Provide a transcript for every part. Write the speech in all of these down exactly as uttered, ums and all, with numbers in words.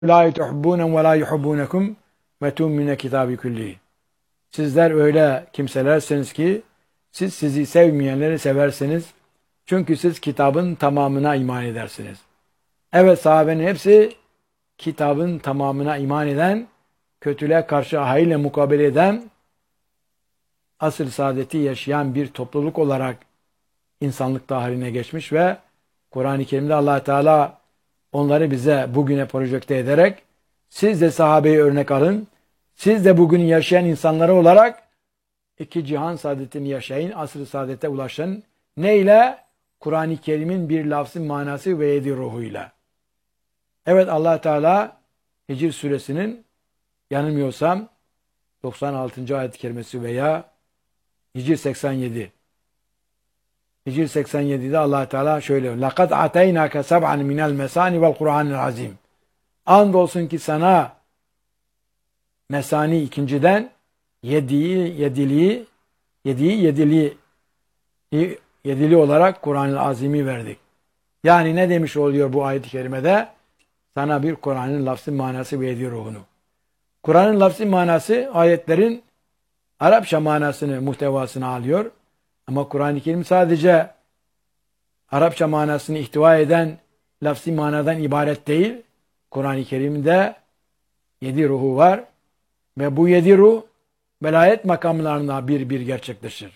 la tuhibbunen ve la yuhibbunekum ve tu'minune kitabi kulli. Sizler öyle kimselersiniz ki siz sizi sevmeyenleri seversiniz. Çünkü siz kitabın tamamına iman edersiniz. Evet, sahabenin hepsi kitabın tamamına iman eden, kötülüğe karşı hayırla mukabele eden, asıl saadeti yaşayan bir topluluk olarak insanlık tarihine geçmiş ve Kur'an-ı Kerim'de Allah Teala onları bize bugüne projekte ederek siz de sahabeyi örnek alın, siz de bugün yaşayan insanları olarak iki cihan saadetini yaşayın, asr-ı saadete ulaşın. Neyle? Kur'an-ı Kerim'in bir lafzın manası ve yedi ruhuyla. Evet, Allah Teala Hicr suresinin yanılmıyorsam doksan altıncı ayet-i kerimesi veya Hicr seksen yedi. Hicr seksen yedi'de Allah Teala şöyle: "Laqad ataynaka sab'an minel mesani vel Kur'anil azim." Andolsun ki sana mesani ikinciden yediği, yediliği, yediği, yediliği, yedili olarak Kur'an-ı Azim'i verdik. Yani ne demiş oluyor bu ayet-i kerimede? Sana bir Kur'an'ın lafzı manası ve yedi ruhunu. Kur'an'ın lafzı manası ayetlerin Arapça manasını, muhtevasını alıyor. Ama Kur'an-ı Kerim sadece Arapça manasını ihtiva eden lafzı manadan ibaret değil. Kur'an-ı Kerim'de yedi ruhu var. Ve bu yedi ruh velayet makamlarında bir bir gerçekleşir.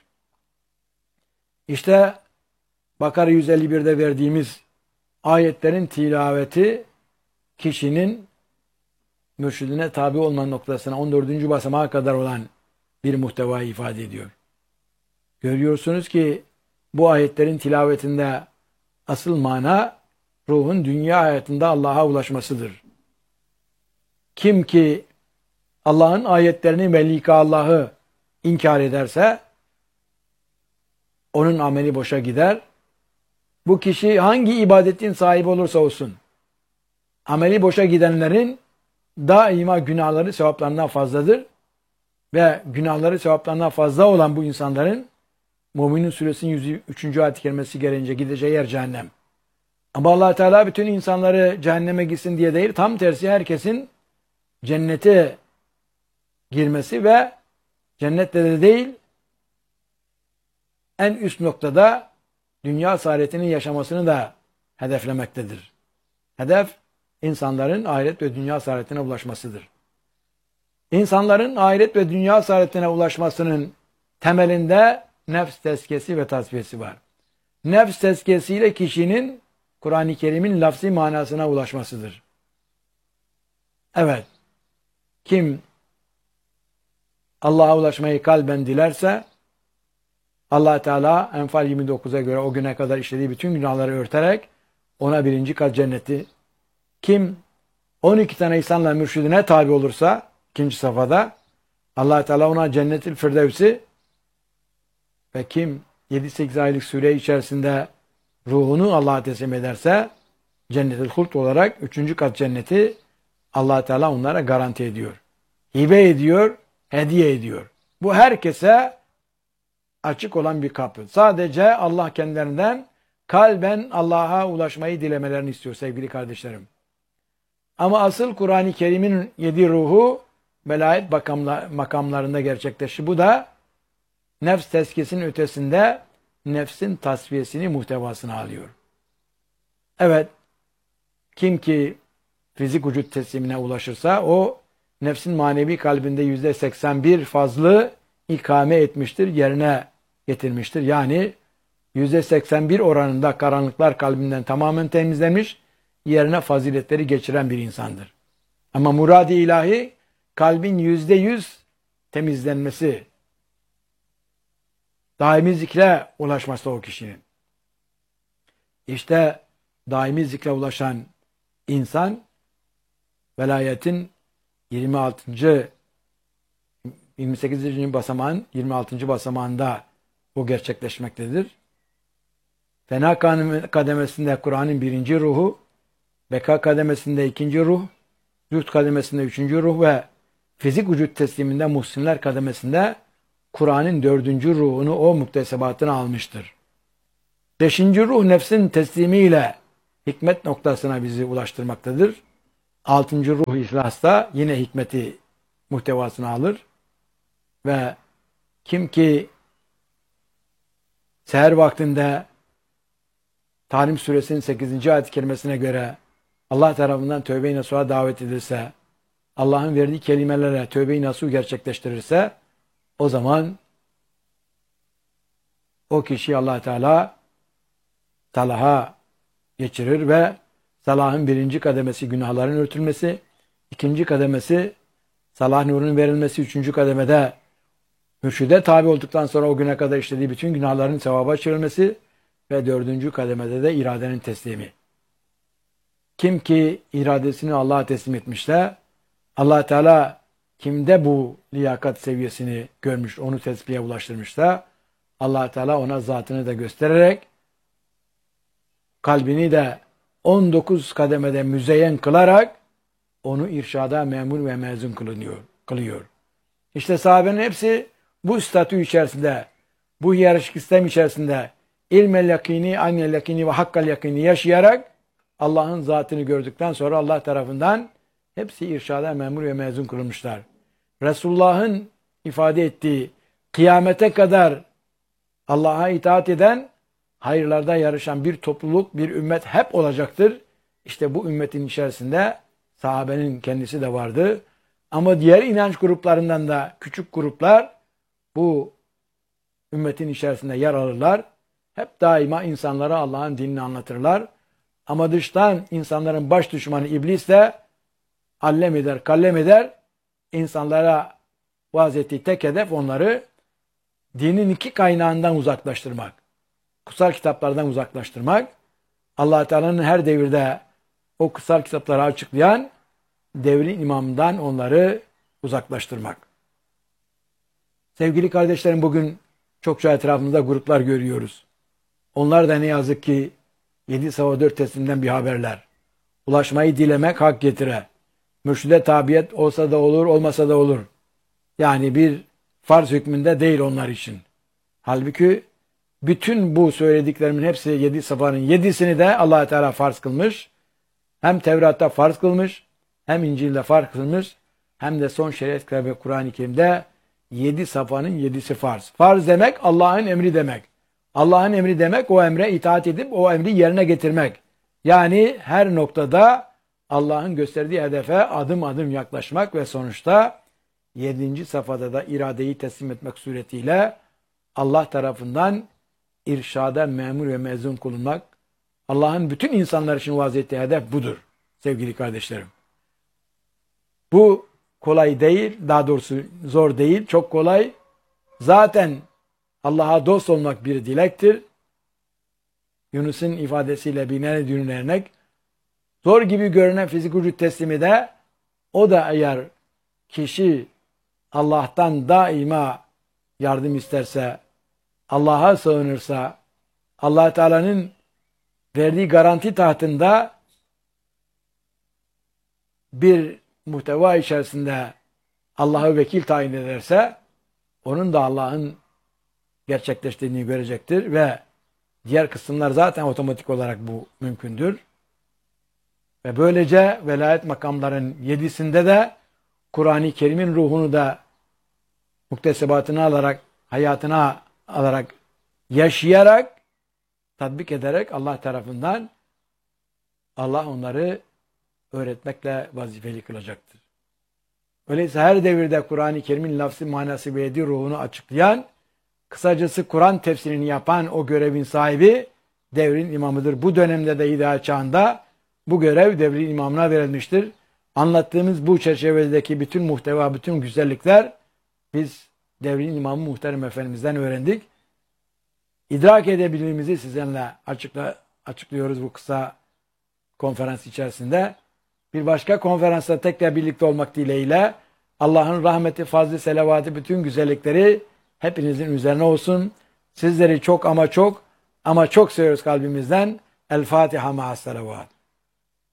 İşte Bakara yüz elli bir'de verdiğimiz ayetlerin tilaveti kişinin mürşidine tabi olma noktasına on dördüncü basamağa kadar olan bir muhtevayı ifade ediyor. Görüyorsunuz ki bu ayetlerin tilavetinde asıl mana ruhun dünya hayatında Allah'a ulaşmasıdır. Kim ki Allah'ın ayetlerini ve lika Allah'ı inkar ederse onun ameli boşa gider. Bu kişi hangi ibadetin sahibi olursa olsun ameli boşa gidenlerin daima günahları sevaplarından fazladır. Ve günahları sevaplarından fazla olan bu insanların Mü'minun Suresinin yüz üçüncü ayet-i kerimesi gelince gideceği yer cehennem. Ama Allah Teala bütün insanları cehenneme gitsin diye değil, tam tersi herkesin cennete girmesi ve cennette de değil, en üst noktada dünya saadetinin yaşamasını da hedeflemektedir. Hedef, insanların ahiret ve dünya saadetine ulaşmasıdır. İnsanların ahiret ve dünya saadetine ulaşmasının temelinde nefs tezkiyesi ve tasfiyesi var. Nefs tezkiyesiyle kişinin Kur'an-ı Kerim'in lafzi manasına ulaşmasıdır. Evet, kim Allah'a ulaşmayı kalben dilerse Allah Teala Enfal yirmi dokuz'a göre o güne kadar işlediği bütün günahları örterek ona birinci kat cenneti, kim on iki tane insanla mürşidine tabi olursa ikinci safhada Allah Teala ona Cennet-i Firdevs'i ve kim yedi sekiz aylık süre içerisinde ruhunu Allah'a teslim ederse Cennet-i Huld olarak üçüncü kat cenneti Allah Teala onlara garanti ediyor. Hibe ediyor, hediye ediyor. Bu herkese açık olan bir kapı. Sadece Allah kendilerinden kalben Allah'a ulaşmayı dilemelerini istiyor sevgili kardeşlerim. Ama asıl Kur'an-ı Kerim'in yedi ruhu velayet makamlarında gerçekleşir. Bu da nefs tezkiyesinin ötesinde nefsin tasfiyesini, muhtevasını alıyor. Evet, kim ki fizik vücut teslimine ulaşırsa o nefsin manevi kalbinde yüzde seksen bir fazlı ikame etmiştir, yerine getirmiştir. Yani yüzde seksen bir oranında karanlıklar kalbinden tamamen temizlenmiş, yerine faziletleri geçiren bir insandır. Ama murad-ı ilahi kalbin yüzde yüz temizlenmesi, daimi zikre ulaşması o kişinin. İşte daimi zikre ulaşan insan velayetin yirmi altıncı yirmi sekizinci basamağın yirmi altıncı basamağında bu gerçekleşmektedir. Fena kademesinde Kur'an'ın birinci ruhu, beka kademesinde ikinci ruh, zühd kademesinde üçüncü ruh ve fizik vücut tesliminde muhsinler kademesinde Kur'an'ın dördüncü ruhunu, o muktesebatını almıştır. Beşinci ruh nefsin teslimiyle hikmet noktasına bizi ulaştırmaktadır. altıncı ruh İhlas'ta yine hikmeti muhtevasını alır. Ve kim ki seher vaktinde Tahrim suresinin sekizinci ayet-i kerimesine göre Allah tarafından tövbe-i nasuha davet edilse, Allah'ın verdiği kelimelerle tövbe-i nasuh gerçekleştirirse, o zaman o kişi Allah Teala salaha geçirir ve salahın birinci kademesi günahların örtülmesi, ikinci kademesi salah nurunun verilmesi, üçüncü kademede mürşide tabi olduktan sonra o güne kadar işlediği bütün günahların sevaba çevrilmesi ve dördüncü kademede de iradenin teslimi. Kim ki iradesini Allah'a teslim etmişse, Allah Teala kimde bu liyakat seviyesini görmüş, onu tesbihe ulaştırmışsa, Allah Teala ona zatını da göstererek, kalbini de on dokuz kademede müzeyyen kılarak, onu irşada memur ve mezun kılınıyor, kılıyor. İşte sahabenin hepsi bu statü içerisinde, bu hiyerarşik sistem içerisinde ilmel yakini, aynel yakini ve hakkal yakini yaşayarak Allah'ın zatını gördükten sonra Allah tarafından hepsi irşada memur ve mezun kılınmışlar. Resulullah'ın ifade ettiği kıyamete kadar Allah'a itaat eden, hayırlarda yarışan bir topluluk, bir ümmet hep olacaktır. İşte bu ümmetin içerisinde sahabenin kendisi de vardı. Ama diğer inanç gruplarından da küçük gruplar bu ümmetin içerisinde yer alırlar. Hep daima insanlara Allah'ın dinini anlatırlar. Ama dıştan insanların baş düşmanı iblis de allem eder, kallem eder. İnsanlara vaaz ettiği tek hedef onları dinin iki kaynağından uzaklaştırmak. Kutsal kitaplardan uzaklaştırmak. Allah Teala'nın her devirde o kutsal kitapları açıklayan devrin imamından onları uzaklaştırmak. Sevgili kardeşlerim, bugün çokça etrafımızda gruplar görüyoruz. Onlar da ne yazık ki yedi sava dört teslimden bir haberler. Ulaşmayı dilemek hak getire. Mürşide tabiyet olsa da olur, olmasa da olur. Yani bir farz hükmünde değil onlar için. Halbuki bütün bu söylediklerimin hepsi yedi safanın yedisini de Allah Teala farz kılmış. Hem Tevrat'ta farz kılmış, hem İncil'de farz kılmış, hem de son şeriat kitabı Kur'an-ı Kerim'de yedi safanın yedisi farz. Farz demek Allah'ın emri demek. Allah'ın emri demek o emre itaat edip o emri yerine getirmek. Yani her noktada Allah'ın gösterdiği hedefe adım adım yaklaşmak ve sonuçta yedinci safhada da iradeyi teslim etmek suretiyle Allah tarafından irşada memur ve mezun kılınmak. Allah'ın bütün insanlar için vaaz ettiği hedef budur sevgili kardeşlerim. Bu kolay değil, daha doğrusu zor değil, çok kolay. Zaten Allah'a dost olmak bir dilektir. Yunus'un ifadesiyle binene dünün örnek. Zor gibi görünen fizik vücut teslimi de o da eğer kişi Allah'tan daima yardım isterse, Allah'a sığınırsa, Allah Teala'nın verdiği garanti tahtında bir muhteva içerisinde Allah'ı vekil tayin ederse, onun da Allah'ın gerçekleştiğini görecektir ve diğer kısımlar zaten otomatik olarak bu mümkündür. Ve böylece velayet makamların yedisinde de Kur'an-ı Kerim'in ruhunu da muktesebatını alarak, hayatına alarak, yaşayarak, tatbik ederek Allah tarafından Allah onları öğretmekle vazifeli kılacaktır. Öyleyse her devirde Kur'an-ı Kerim'in lafzı, manası ve edi ruhunu açıklayan, kısacası Kur'an tefsirini yapan o görevin sahibi devrin imamıdır. Bu dönemde de ideal çağında bu görev devrin imamına verilmiştir. Anlattığımız bu çerçevedeki bütün muhteva, bütün güzellikler biz devrin imamı Muhterem Efendimiz'den öğrendik. İdrak edebildiğimizi sizinle açıkla, açıklıyoruz bu kısa konferans içerisinde. Bir başka konferansta tekrar birlikte olmak dileğiyle Allah'ın rahmeti, fazlı, selavatı, bütün güzellikleri hepinizin üzerine olsun. Sizleri çok ama çok ama çok seviyoruz kalbimizden. El Fatiha ma'as salavat.